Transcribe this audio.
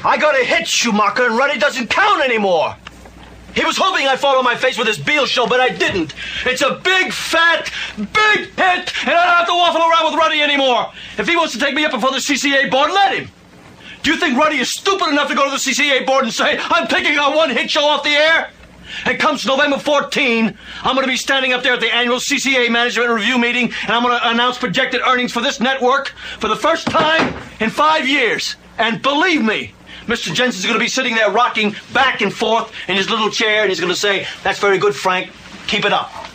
I got a hit, Schumacher, and Ruddy doesn't count anymore. He was hoping I'd fall on my face with his Beale show, but I didn't. It's a big, fat, big hit, and I don't have to waffle around with Ruddy anymore. If he wants to take me up before the CCA board, let him. Do you think Ruddy is stupid enough to go to the CCA board and say, I'm taking our one hit show off the air? And comes November 14, I'm going to be standing up there at the annual CCA Management Review meeting, and I'm going to announce projected earnings for this network for the first time in 5 years. And believe me, Mr. Jensen's going to be sitting there rocking back and forth in his little chair, and he's going to say, that's very good, Frank. Keep it up.